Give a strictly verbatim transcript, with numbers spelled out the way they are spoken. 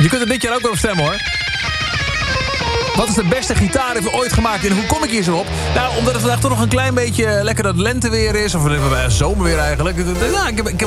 Je kunt het dit jaar ook weer op stemmen, hoor. Wat is de beste gitaar die we ooit gemaakt? En hoe kom ik hier zo op? Nou, omdat het vandaag toch nog een klein beetje lekker dat lenteweer is. Of zomerweer eigenlijk. Nou, ik heb, ik heb